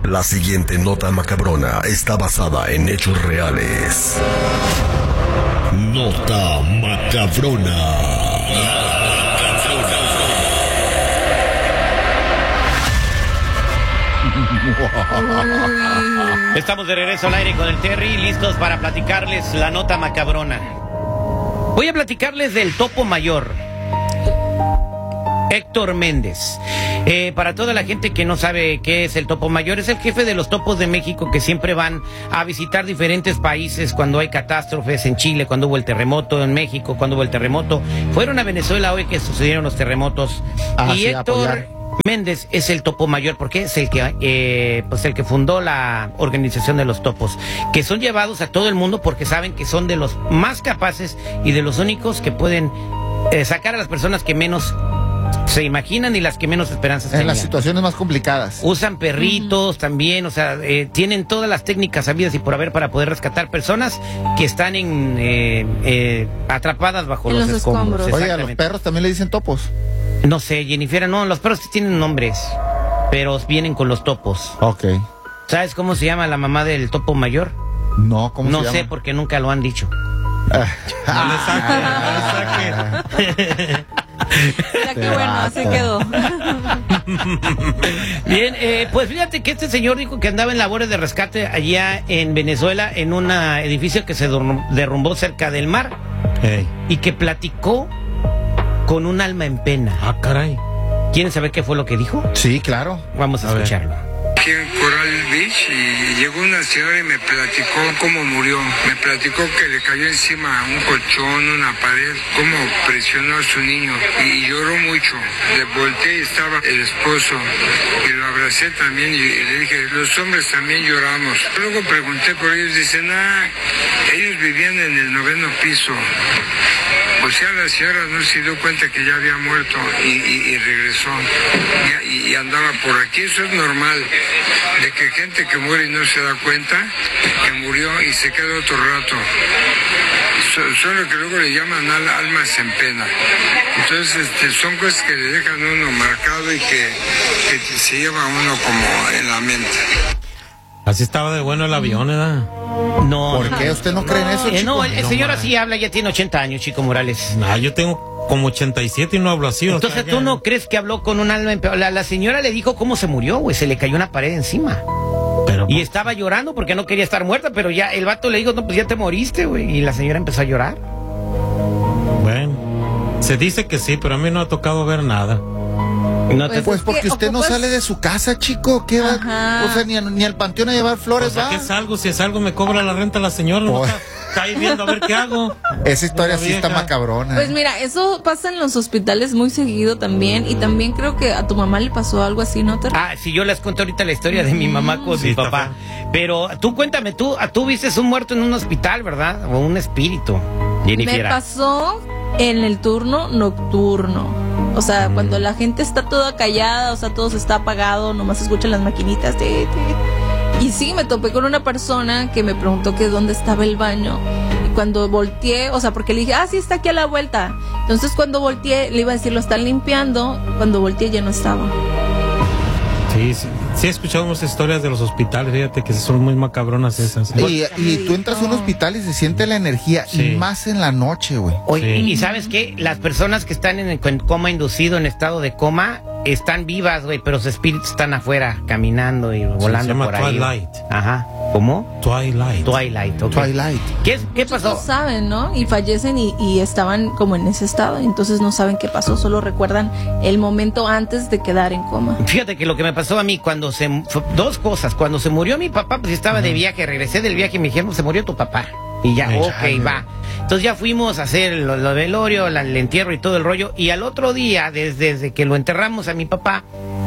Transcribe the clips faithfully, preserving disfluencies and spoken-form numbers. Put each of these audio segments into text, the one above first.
La siguiente nota macabrona está basada en hechos reales. Nota macabrona. Estamos de regreso al aire con el Terry, listos para platicarles la nota macabrona. Voy a platicarles del topo mayor, Héctor Méndez. Eh, para toda la gente que no sabe qué es el topo mayor, es el jefe de los topos de México que siempre van a visitar diferentes países cuando hay catástrofes. En Chile, cuando hubo el terremoto, en México, cuando hubo el terremoto. Fueron a Venezuela hoy que sucedieron los terremotos. Ah, y sí, Héctor apoyar. Méndez es el topo mayor porque es el que eh, pues el que fundó la organización de los topos, que son llevados a todo el mundo porque saben que son de los más capaces y de los únicos que pueden eh, sacar a las personas que menos se imaginan y las que menos esperanzas En tenían. las situaciones más complicadas. Usan perritos uh-huh. también, o sea, eh, tienen todas las técnicas habidas y por haber para poder rescatar personas que están en eh, eh, atrapadas bajo los, los escombros. escombros. Oye, a los perros también le dicen topos. No sé, Jennifer, no, los perros sí tienen nombres, pero vienen con los topos. Ok. ¿Sabes cómo se llama la mamá del topo mayor? No, ¿cómo no se llama? sé, porque nunca lo han dicho. No le saque, no le saque. Ya que bueno, así quedó. Bien, eh, pues fíjate que este señor dijo que andaba en labores de rescate allá en Venezuela, en un edificio que se derrumbó cerca del mar. Hey. Y que platicó con un alma en pena. Ah, caray. ¿Quieren saber qué fue lo que dijo? Sí, claro. Vamos a, a escucharlo. Ver. Aquí en Coral Beach y llegó una señora y me platicó cómo murió. Me platicó que le cayó encima un colchón, una pared, cómo presionó a su niño y lloró mucho. Le volteé y estaba el esposo y lo abracé también y le dije, los hombres también lloramos. Luego pregunté por ellos, dicen, ah, ellos vivían en el noveno piso. O sea, la señora no se dio cuenta que ya había muerto y, y, y regresó y, y andaba por aquí. Eso es normal, de que gente que muere y no se da cuenta que murió y se queda otro rato. So, solo que luego le llaman al, almas en pena. Entonces este, son cosas que le dejan a uno marcado y que, que se lleva a uno como en la mente. Así estaba de bueno el avión, ¿verdad? No. ¿Por qué? ¿Usted no cree en eso, eh, chico? No, el, el No, señor man. así habla, ya tiene ochenta años, Chico Morales. Nah, yo tengo como ochenta y siete y no hablo así. Entonces, o sea, ¿tú ya... no crees que habló con un alma en pena? La, la señora le dijo cómo se murió, güey, se le cayó una pared encima. Pero, y estaba llorando porque no quería estar muerta, pero ya el vato le dijo, no, pues ya te moriste, güey. Y la señora empezó a llorar. Bueno, se dice que sí, pero a mí no ha tocado ver nada. No te... Pues porque usted no sale de su casa, chico. ¿Qué va? Ajá. O sea, ni, a, ni al panteón a llevar flores, O sea, va. ¿qué salgo? Si salgo me cobra la renta la señora. No, Oh. está, está ahí viendo a ver qué hago. Esa historia Una sí está vieja. macabrona. Pues mira, eso pasa en los hospitales muy seguido también. Y también creo que a tu mamá le pasó algo así, ¿no? Te... Ah, sí, yo les conté ahorita la historia de mi mamá con Sí, mi está papá. Pero tú cuéntame, tú, tú viste un muerto en un hospital, ¿verdad? O un espíritu, Jennifer. Me pasó en el turno nocturno. O sea, mm. cuando la gente está toda callada, o sea, todo se está apagado, nomás se escuchan las maquinitas. Te, te. Y sí, me topé con una persona que me preguntó que dónde estaba el baño. Y cuando volteé, o sea, porque le dije, ah, sí, está aquí a la vuelta. Entonces cuando volteé, le iba a decir, lo están limpiando. Cuando volteé ya no estaba. Sí, sí, sí he escuchado unas historias de los hospitales, fíjate que son muy macabronas esas. Y, y tú entras a un hospital y se siente la energía, Sí. y más en la noche, güey. Oye, Sí. y ¿sabes qué? Las personas que están en, el, en coma inducido, en estado de coma, están vivas, güey, pero sus espíritus están afuera, caminando y volando se llama por ahí. Twilight. Ajá. ¿Cómo? Twilight. Twilight, ok. Twilight. ¿Qué, qué Muchos pasó? no saben, ¿no? Y fallecen y, y estaban como en ese estado. Y entonces no saben qué pasó, solo recuerdan el momento antes de quedar en coma. Fíjate que lo que me pasó a mí cuando se... Dos cosas. Cuando se murió mi papá, pues estaba uh-huh. de viaje, regresé del viaje y me dijeron, se murió tu papá. Y ya, Ay, ok, ay, va. Entonces ya fuimos a hacer lo, lo velorio, la, el entierro y todo el rollo. Y al otro día, desde, desde que lo enterramos a mi papá,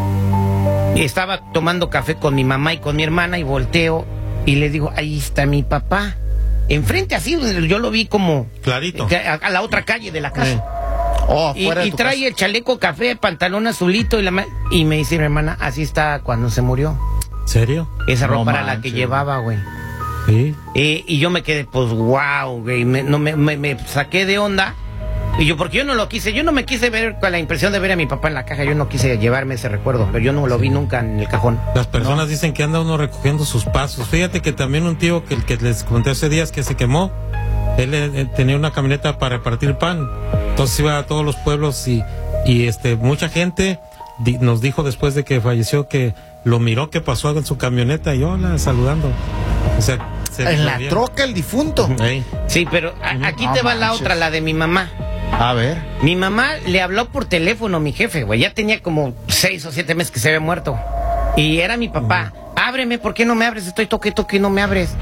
estaba tomando café con mi mamá y con mi hermana y volteo y le digo, ahí está mi papá. Enfrente así, yo lo vi como... Clarito. A, a la otra calle de la casa. Sí. Oh, Y, fuera de y tu trae casa. el chaleco café, pantalón azulito y la ma- y me dice mi hermana, así está cuando se murió. ¿Serio? Esa No ropa era la manches. que llevaba, güey. Sí. Eh, y yo me quedé, pues, wow, güey. Me, no, me, me, me saqué de onda Y yo, porque yo no lo quise, yo no me quise ver con la impresión de ver a mi papá en la caja, yo no quise llevarme ese recuerdo, pero yo no lo vi nunca en el cajón. Las personas dicen que anda uno recogiendo sus pasos. Fíjate que también un tío que, que les conté hace días que se quemó, él eh, tenía una camioneta para repartir pan, entonces iba a todos los pueblos y, y este mucha gente di, nos dijo después de que falleció que lo miró que pasó en su camioneta y hola, saludando. O sea, se En la bien. troca el difunto. Ey. Sí, pero a- aquí No te va la manches. otra, la de mi mamá. A ver. Mi mamá le habló por teléfono a mi jefe, güey. Ya tenía como seis o siete meses que se había muerto. Y era mi papá. Ábreme, ¿por qué no me abres? Estoy toque, toque y no me abres.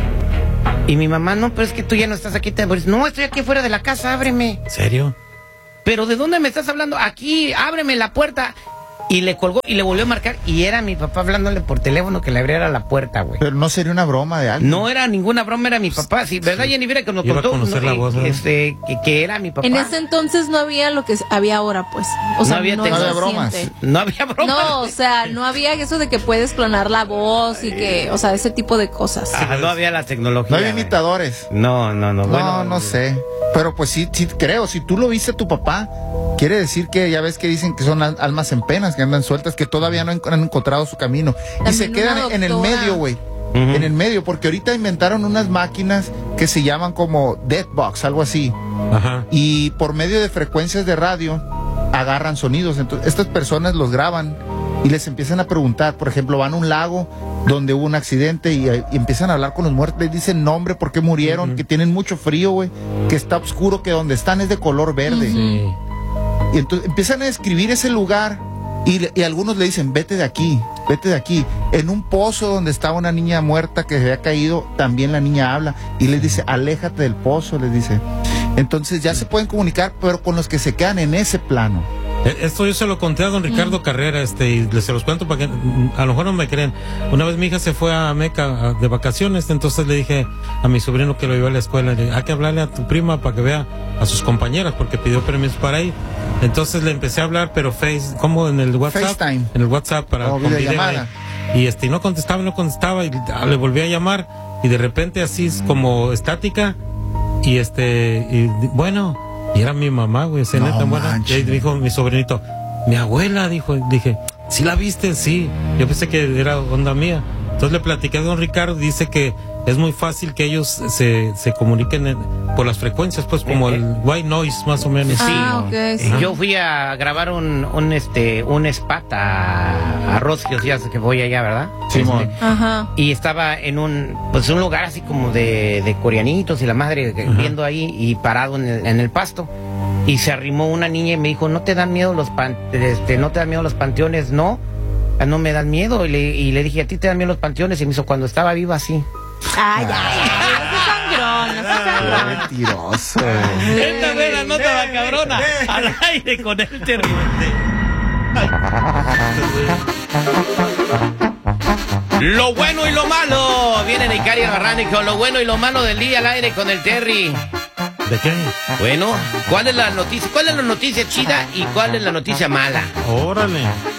Y mi mamá, no, pero es que tú ya no estás aquí. Te... No, estoy aquí fuera de la casa, ábreme. ¿En serio? ¿Pero de dónde me estás hablando? Aquí, ábreme la puerta. Y le colgó y le volvió a marcar. Y era mi papá hablándole por teléfono que le abriera la puerta, güey. Pero no sería una broma de alguien. No era ninguna broma, era mi papá. Sí, ¿verdad, Jenny? Mira que nos Iba a contó conocer no, la voz, ¿verdad? este, que, que era mi papá. En ese entonces no había lo que había ahora, pues. O sea, No había no, tec- No había se bromas. siente. No había broma. No, o sea, no había eso de que puedes clonar la voz y que, o sea, ese tipo de cosas. Ah, no había la tecnología. No había güey. imitadores. No, no, no. No, Bueno, no sé. Pero pues sí, sí creo. Si tú lo viste a tu papá, quiere decir que ya ves que dicen que son al- almas en penas, que andan sueltas, que todavía no han han encontrado su camino. Y También se quedan una en el doctora. medio, güey. Ujú. En el medio, porque ahorita inventaron unas máquinas que se llaman como Deathbox, algo así. Ajá. Y por medio de frecuencias de radio agarran sonidos. Entonces, estas personas los graban y les empiezan a preguntar. Por ejemplo, van a un lago donde hubo un accidente y, y empiezan a hablar con los muertos. Les dicen nombre, por qué murieron, Ujú. que tienen mucho frío, güey, que está oscuro, que donde están es de color verde. Sí. Y entonces empiezan a describir ese lugar y, le- y algunos le dicen, vete de aquí, vete de aquí. En un pozo donde estaba una niña muerta que se había caído, también la niña habla y les dice, aléjate del pozo, les dice. Entonces ya se pueden comunicar, pero con los que se quedan en ese plano. Eh, Esto yo se lo conté a don Ricardo Carrera, este, y les se los cuento para que mm, a lo mejor no me creen. Una vez mi hija se fue a Meca a- de vacaciones, entonces le dije a mi sobrino que lo llevó a la escuela, le dije, hay que hablarle a tu prima para que vea a sus compañeras, porque pidió permiso para ir. Entonces le empecé a hablar, pero face, como en el WhatsApp, FaceTime. en el WhatsApp para O con video, videollamada. eh. Y este, y no contestaba, no contestaba, y ah, le volví a llamar, y de repente así es como estática, y este, y di- bueno, y era mi mamá, güey, se No neta buena. Y manches. ahí dijo mi sobrinito, mi abuela, dijo, dije, ¿sí la viste? Sí. Yo pensé que era onda mía. Entonces le platiqué a don Ricardo, dice que es muy fácil que ellos se, se comuniquen en- por las frecuencias, pues como el white noise, más o menos. Sí. Ah, ok, sí. Eh, Yo fui a grabar un, un este un spat a, a Rosquios, ya sé que voy allá, ¿verdad? Simón. Este, Ajá. y estaba en un pues un lugar así como de, de coreanitos y la madre eh, viendo ahí y parado en el, en el pasto. Y se arrimó una niña y me dijo, ¿no te dan miedo los pan, este, no te dan miedo los panteones? No, "Ah, no me dan miedo. Y le, y le dije, ¿a ti te dan miedo los panteones? Y me hizo, cuando estaba viva, sí. Ay, ay, ay, no seas sangrón, no seas sangrón. Mentiroso. Esta fue la nota de cabrona. Al aire con el terrible. Lo bueno y lo malo. Viene Nicari Barrani con lo bueno y lo malo del día al aire con el Terry. ¿De qué? Bueno, ¿cuál es la noticia? ¿Cuál es la noticia chida y cuál es la noticia mala? Órale.